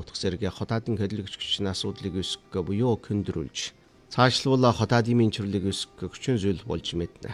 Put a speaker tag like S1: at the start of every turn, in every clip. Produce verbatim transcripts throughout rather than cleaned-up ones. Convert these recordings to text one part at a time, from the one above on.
S1: утга зэрэг хотаадын хөдөлгөж хүчний асуудлыг үүсгэх буюу хүндрүүлж, цаашлуулаа хотаадын минчрлийг үүсгэх хүчин зүйл болж мэднэ.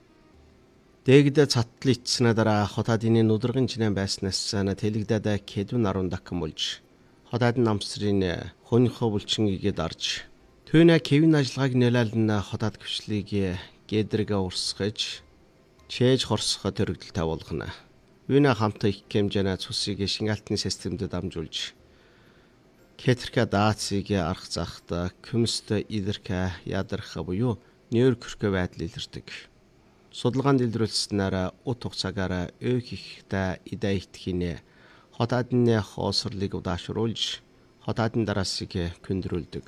S1: Дэгдэ цаттал итснэ дараа хотаадын нүдргэн чинэн байснаас на тэлэгдэдэ кэдүн нарун дакхан болж, хотаадын намсрын хөнхө булчингийг дарж, түүнэ кевин ажиллагааг нэлэлэн хотаад гүчлийг гэдрэг урсгаж, чээж хорсох төрөгдөлтэй болгоно. Үүнэ хамтаа их хэмжээний цусыг шингаалтны системд дамжуулж, кетерка даацыг арах захта күмст идэрка ядарх буюу нейр көркө байдал илэрдэг. Судалгаанд илрүүлснээр ут хугацаагаар өөх ихтэй идэ итгэхийнэ хотаадны хоосрлыг удаашруулж, хотаадын дараасыг хүндрүүлдэг.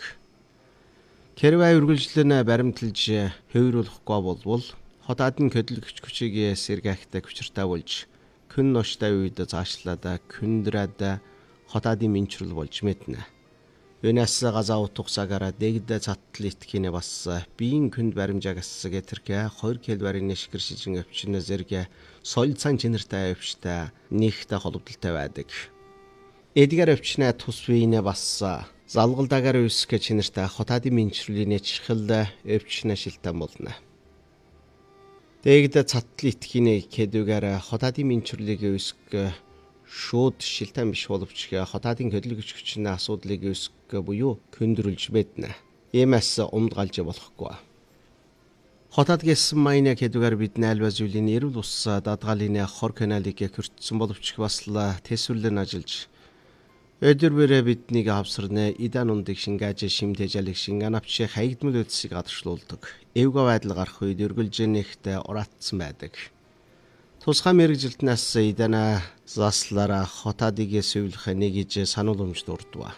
S1: Хэрвээ үргэлжлэн баримталж хөврүүлэхгүй болвол хотаадын хөдөлгөгч хүчийг сэргээхтэй хүчиртэй болж, күн ноштой үед заашлаад күндрээд хотаадын минчрэл болж мэднэ. Үүнээс газаа ут хугацаагаар дэгдэ цаттал итгэхийнэ бас биеийн күнд баримжаагаас гэтэрхэ хоёр киловарын шигэр шижин өвчин зэрэг соёл цан чинэртэй өвчтэй нэгтэй холбогдолтой байдаг. Эдгээр өвчнээ тус биенэ бас залгалдаагаар үүсгэх чинэртэй хотаадын минчрэлийн чихэл өвчнө шилтэн болно. Дэгдэ цаттал итгэхийнэ кэдүгээр хотаадын минчрлийг үүсгэх шууд шилтэн биш боловч хотаадын хөдөлгөж хүчний асуудлыг үүсгэх буюу хүндрүүлж мэднэ. Иймээс умд галж болохгүй. Хотаад гэсэн майна кэдүгээр бид найлбай зүйлийн эрүүл ус дадгаалын хор каналыг хөртсөн боловч бас л тэсвэрлэн ажиллаж, өдөрвөрөө биднийг авсарнэ идан ундыг шингааж шимтэж алиг шинганавч хаягдмал үдсийг гадаршлуулдаг. Эвгүй байдал гарах үед үргэлжлэнэхтэй ураатсан байдаг. Тусгай мэрэгжилтнээс идана заслаараа хотаадыг сэвлэх нэгж санууламж дурдва.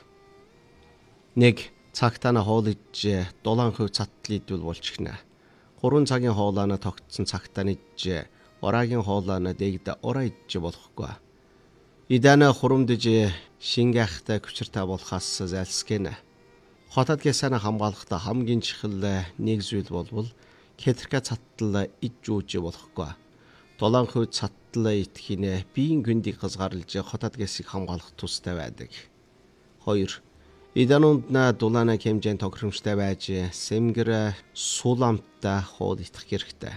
S1: Нэг цагтаа хоолж дулаан хөв цаттал идвэл болчихно. Гурван цагийн хоолоона тогтсон цагтаа нэж ораагийн хоолоона дэгдэ ораа идэж болохгүй. Идана хурамдж шингээхтэй хүчиртэй болохоос зайлсхийнэ. Хотаад гэсэна хамгаалахта хамгийн чихэл нэг зүйл болвол кетерка цаттал иж үүж болохгүй. Дулаан хөв цаттал итгэхийнэ биеийн гүндийг хязгаарлаж хотаад гэсийг хамгаалах тустай байдаг. Хоёр. Иданунд на дулаана хэмжээнд тохиромжтой байж сэмгэр сууламттай хоол итгэх хэрэгтэй.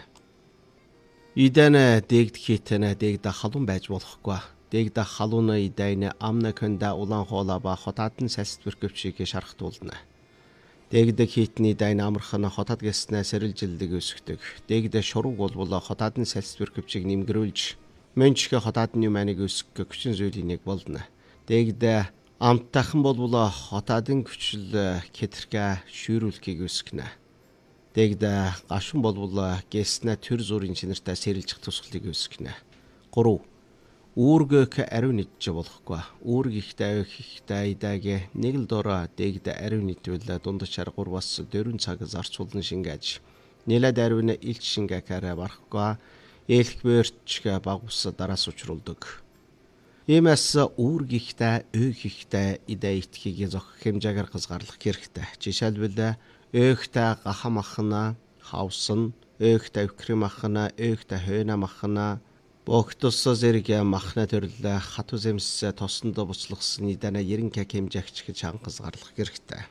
S1: Идана дэгдэхитэнэ дэгдэ халуун байж болохгүй. Дэгдэ халуун идайна амна кэнда улаан хоола ба хотаадын салствэр гөвчийг шархтуулна. Дэгдэ хитний дайна амархан хотаад гэснэ сэрэлжилдэг өсгдөг. Дэгдэ шурууг болвол хотаадын салствэр гөвчийг нэмгэрүүлж, мөнчгө хотаадны маныг өсгөх хүчин зүйлийн нэг болно. Дэгдэ амттайхан болвол хотаадын хүчил кетерка шүүрүүлэхийг өсгөнэ. Дэгдэ гашуун болвол гэснэ төр зүрийн чинэртэй сэрэлжих тусгалыг өсгөнэ. Гурав. Үүргэх ариун идэж болохгүй. Үүрэг ихтэй ихтэй идааг нэг л дороо дэгдэ ариун идвэл дундчаар гурваас дөрвөн цаг зарцуулан шингааж, нэлээд ариун илч шингээхээр барахгүй. Ээлх бэрч багус дараас учруулдаг. Иймээс үүрэг ихтэй өөх ихтэй идэ итгэхийг зохих хэмжээгээр хязгаарлах хэрэгтэй. Жишээлбэл өөхтэй гахам ахна хавсан, өөхтэй өвкрим ахна, өөхтэй хойна махна Богтос зэрэг махна төрөл хату зэмс тосонд буцлагсан идана ерэн кек хэмжээгч гэж хангазгарлах хэрэгтэй.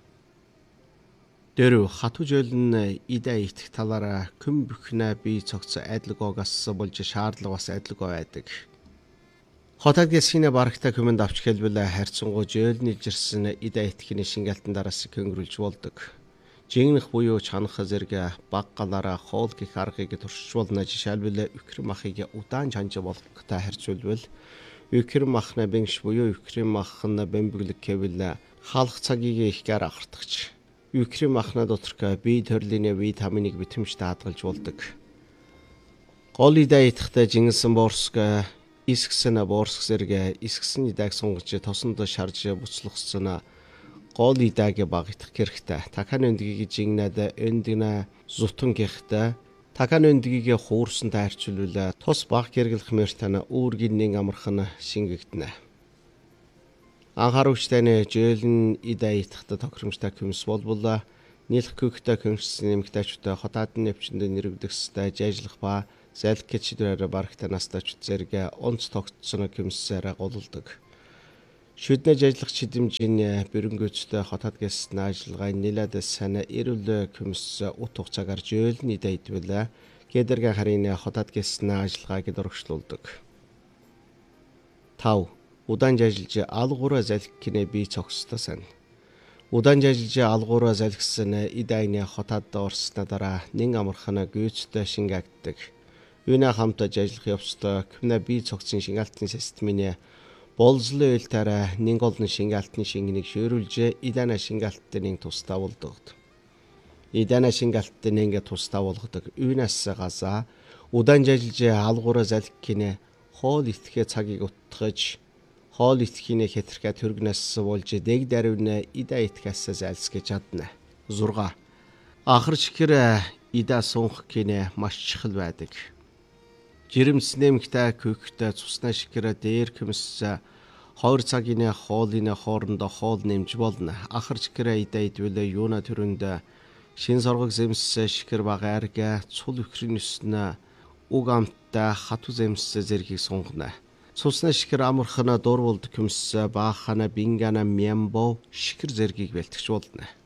S1: Дөрөв хату жолн идэ итгэх талаараа күн бүхнэ бие цогц айдлагоогаас болж шаардлага бас айдлагоо байдаг. Хотоод гэсхийнэ барагтай хүмэнд авч хэлбэл харьцангуй жөөлний жирсэн идэ итгэхний шингаалтан дараас хөнгөрүүлж болдог. Жигнэх буюу чанах зэрэг баг галаараа хоол гих аргыг туршуулна. Жишээлбэл үкрэм махыг удаан чанж болохтой харьцуулбал үкрэм махна бэнш буюу үкрэм махна бэмбэглэг гэвэл хаалх цагийг ихгээр ахардагч. Үкрэм махна доторх бие төрлийн витаминыг битэмжтэй хадгалж болдог. Гол идэ идэхтэй жинсэн борск исксэн борск зэрэг исксэн идэг сунгаж тосонд шарж буцлагсан гол идэг баг идэх хэрэгтэй. Такан өндгийг жигнээд өндгнэ зутан гэхтэй такан өндгийг хуурсантай харьцуулбал тус баг гэргэлэх мөртана үүргийн нэг амархан шингэгдэнэ. Анхааруулжтай нэ жөөлн идэ идэхтэй тохиромжтой хүмс болбол нийлх хөвгтэй хүмссэн нэмэгтэйчүүдтэй хотаадын өвчнөд нэрвдэгстэй жайжлах ба залхич чидвэрээр барагтай настайч зэрэг онц тогтсон хүмсээр гололдог. Шүднэж ажиллах чидэмжийн бэрөнгөцтэй хотод гэссэн ажиллагаа нэлээд сайн эрүүл көмс ут хугацаагаар жөөлний дэйдвэл гэдэргэ харин хотод гэссэн ажиллагааг дөрвшлүүлдэг. тав. Удаанж ажиллаж алгуура залхих гинэ бий цогцтой сан. Удаанж ажиллаж алгуура залхисан идайны хотод орсны дараа нэн амархан гүйцэд шингээгддэг. Юуна хамтаж ажиллах явцдаа квна бий цогцын шингаалтын системийн болзлын үйлтараа нэг олон шингаалтын шингэнийг шөөрүүлж идана шингаалтын тусдаа болдог. Идана шингаалтын ингээ тусдаа болгодог. Юунаас газаа удаанж ажиллаж алгуура залхих гинэ хоол итгэхэ цагийг утгаж хоол итгэхийн хэтэрхэ төргнөөс болж дэг дарвна идаа итгэхээс зайлсгэж чадна. зурга. Ахар чихэр идаа сунх гинэ маш чухал байдаг. Жирэмс нэмэгтэй көхтэй цусна шикэр дээр көмс хоёр цагийн хоолны хоорондоо хоол нэмж болно. Ахар чихэр идаа идвэл юуна төрөнд шин соргог зэмс шикэр багаарга цул өхрийн өснө уг амттай хату зэмс зэргийг сунгана. Цусна шикэр амархана дурволд көмс баахана бингана мямбо шикэр зэргийг бэлтгэж болно.